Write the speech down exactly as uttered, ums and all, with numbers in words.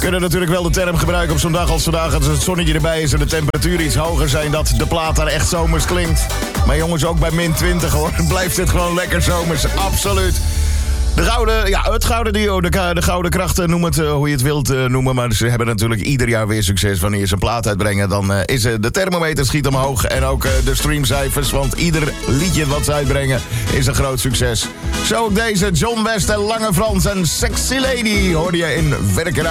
kunnen natuurlijk wel de term gebruiken op zo'n dag als vandaag, als het zonnetje erbij is en de temperatuur iets hoger zijn, dat de plaat daar echt zomers klinkt. Maar jongens, ook bij min twintig hoor, blijft dit gewoon lekker zomers, absoluut. De gouden, ja, het gouden duo, de, de gouden krachten, noem het uh, hoe je het wilt uh, noemen. Maar ze hebben natuurlijk ieder jaar weer succes wanneer ze een plaat uitbrengen. Dan uh, is uh, de thermometer schiet omhoog en ook uh, de streamcijfers. Want ieder liedje wat ze uitbrengen is een groot succes. Zo ook deze, John West en Lange Frans en Sexy Lady hoorde je in Werken.